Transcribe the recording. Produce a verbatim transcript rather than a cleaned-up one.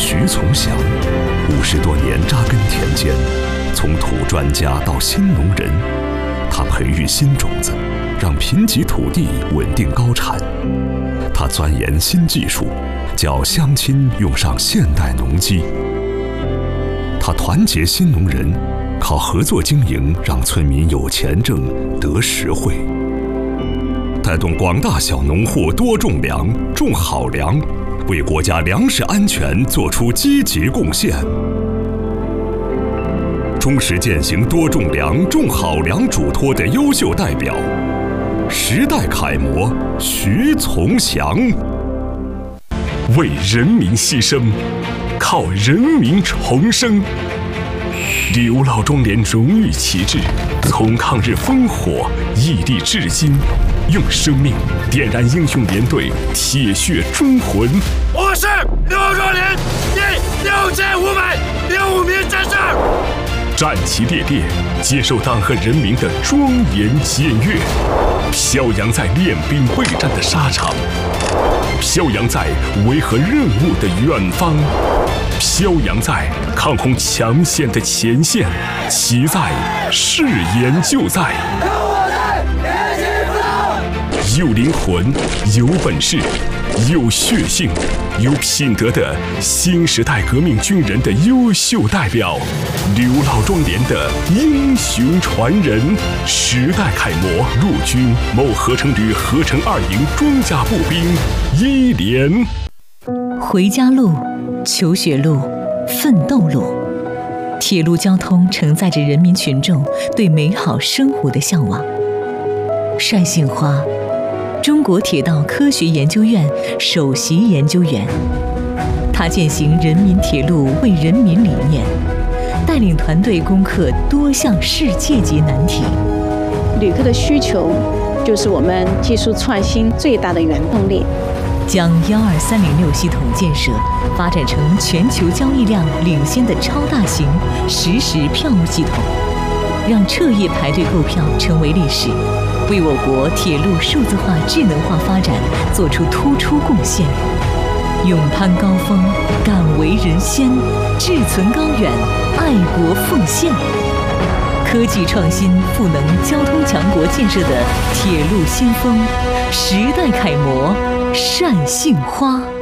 徐从祥，五十多年扎根田间，从土专家到新农人，他培育新种子，让贫瘠土地稳定高产。他钻研新技术，叫乡亲用上现代农机。他团结新农人，靠合作经营让村民有钱挣得实惠，带动广大小农户多种粮、种好粮，为国家粮食安全作出积极贡献。忠实践行多种粮、种好粮嘱托的优秀代表，时代楷模徐从祥。为人民牺牲，靠人民重生。刘老庄连荣誉旗帜，从抗日烽火屹立至今，用生命点燃英雄连队铁血忠魂。 我是刘老庄连第六千五百零五名战士， 战旗猎猎，接受党和人民的庄严检阅，飘扬在练兵备战的沙场，飘扬在维和任务的远方，飘扬在抗洪抢险的前线，其在誓言就在。有灵魂，有本事，有血性，有品德的新时代革命军人的优秀代表，刘老庄连的英雄传人，时代楷模，陆军某合成旅合成二营装甲步兵一连。 回家路、求学路、奋斗路，铁路交通承载着人民群众对美好生活的向往。单杏花，中国铁道科学研究院首席研究员，他践行人民铁路为人民理念，带领团队攻克多项世界级难题。 旅客的需求就是我们技术创新最大的原动力。 将幺二三零六系统建设发展成全球交易量领先的超大型实时票务系统，让彻夜排队购票成为历史，为我国铁路数字化、智能化发展做出突出贡献。勇攀高峰，敢为人先，志存高远，爱国奉献。科技创新赋能交通强国建设的铁路先锋，时代楷模单杏花。